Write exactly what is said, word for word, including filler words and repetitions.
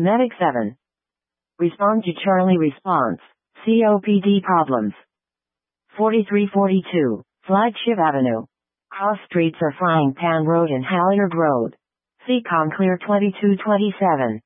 Medic seven. Respond to Charlie response. C O P D problems. forty-three forty-two. Flagship Avenue. Cross streets are Frying Pan Road and Halyard Road. C COM clear twenty-two twenty-seven.